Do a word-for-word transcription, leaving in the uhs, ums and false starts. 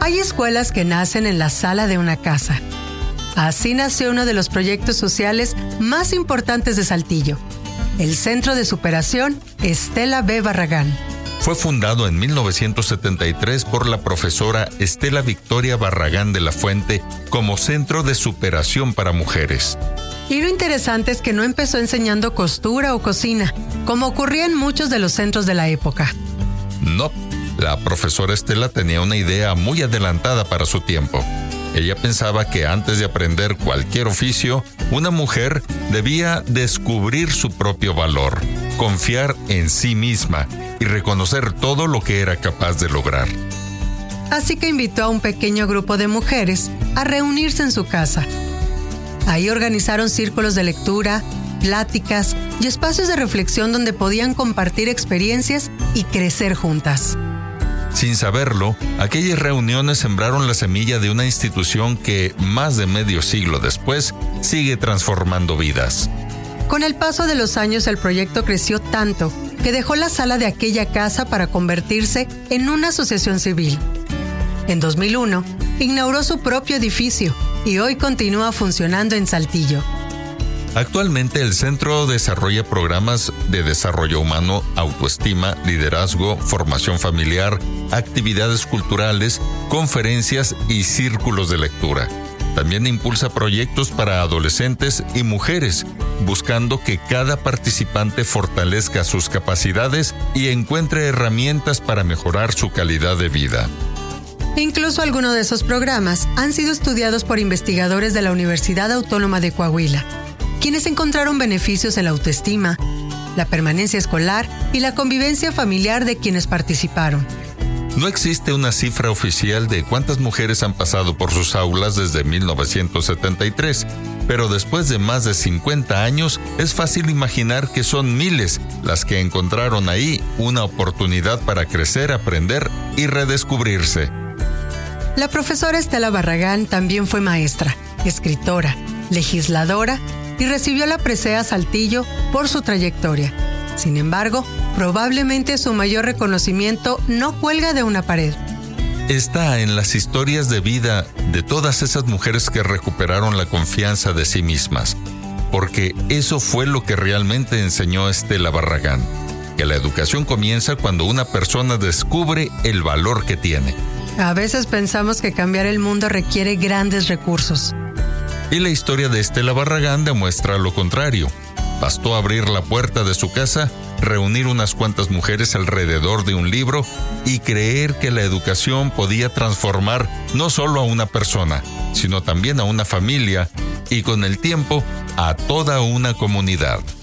Hay escuelas que nacen en la sala de una casa. Así nació uno de los proyectos sociales más importantes de Saltillo, el Centro de Superación Estela B. Barragán. Fue fundado en mil novecientos setenta y tres por la profesora Estela Victoria Barragán de la Fuente como Centro de Superación para Mujeres. Y lo interesante es que no empezó enseñando costura o cocina, como ocurría en muchos de los centros de la época. No, la profesora Estela tenía una idea muy adelantada para su tiempo. Ella pensaba que antes de aprender cualquier oficio, una mujer debía descubrir su propio valor, confiar en sí misma y reconocer todo lo que era capaz de lograr. Así que invitó a un pequeño grupo de mujeres a reunirse en su casa. Ahí organizaron círculos de lectura, pláticas y espacios de reflexión donde podían compartir experiencias y crecer juntas. Sin saberlo, aquellas reuniones sembraron la semilla de una institución que, más de medio siglo después, sigue transformando vidas. Con el paso de los años, el proyecto creció tanto que dejó la sala de aquella casa para convertirse en una asociación civil. En dos mil uno, inauguró su propio edificio y hoy continúa funcionando en Saltillo. Actualmente el centro desarrolla programas de desarrollo humano, autoestima, liderazgo, formación familiar, actividades culturales, conferencias y círculos de lectura. También impulsa proyectos para adolescentes y mujeres, buscando que cada participante fortalezca sus capacidades y encuentre herramientas para mejorar su calidad de vida. Incluso algunos de esos programas han sido estudiados por investigadores de la Universidad Autónoma de Coahuila, quienes encontraron beneficios en la autoestima, la permanencia escolar y la convivencia familiar de quienes participaron. No existe una cifra oficial de cuántas mujeres han pasado por sus aulas desde mil novecientos setenta y tres, pero después de más de cincuenta años es fácil imaginar que son miles las que encontraron ahí una oportunidad para crecer, aprender y redescubrirse. La profesora Estela Barragán también fue maestra, escritora, legisladora y recibió la presea Saltillo por su trayectoria. Sin embargo, probablemente su mayor reconocimiento no cuelga de una pared. Está en las historias de vida de todas esas mujeres que recuperaron la confianza de sí mismas, porque eso fue lo que realmente enseñó Estela Barragán, que la educación comienza cuando una persona descubre el valor que tiene. A veces pensamos que cambiar el mundo requiere grandes recursos. Y la historia de Estela Barragán demuestra lo contrario. Bastó abrir la puerta de su casa, reunir unas cuantas mujeres alrededor de un libro y creer que la educación podía transformar no solo a una persona, sino también a una familia y con el tiempo a toda una comunidad.